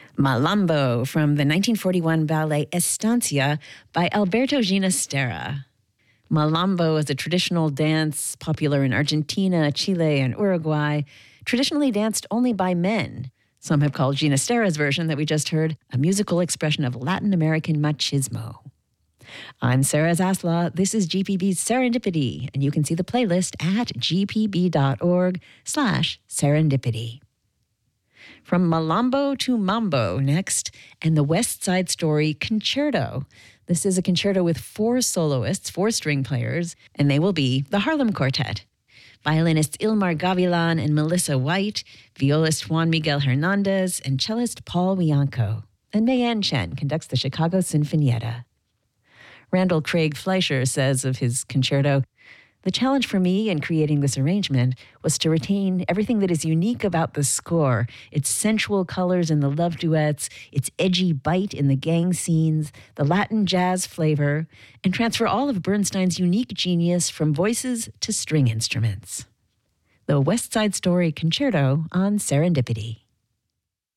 Malambo from the 1941 ballet Estancia by Alberto Ginastera. Malambo is a traditional dance popular in Argentina, Chile, and Uruguay, traditionally danced only by men. Some have called Ginastera's version that we just heard a musical expression of Latin American machismo. I'm Sarah Zaslaw. This is GPB's Serendipity, and you can see the playlist at gpb.org/serendipity. From Malambo to Mambo next, and the West Side Story Concerto. This is a concerto with 4 soloists, 4 string players, and they will be the Harlem Quartet. Violinists Ilmar Gavilan and Melissa White, violist Juan Miguel Hernandez, and cellist Paul Wianco. And Mayan Chen conducts the Chicago Sinfonietta. Randall Craig Fleischer says of his concerto, "The challenge for me in creating this arrangement was to retain everything that is unique about the score, its sensual colors in the love duets, its edgy bite in the gang scenes, the Latin jazz flavor, and transfer all of Bernstein's unique genius from voices to string instruments." The West Side Story Concerto on Serendipity.